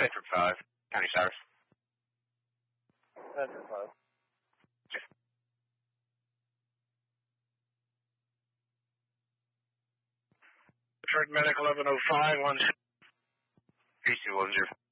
Bedford 5, County Sheriff. Bedford 5. Yes. Bedford Medic 1105, 1. PC 10.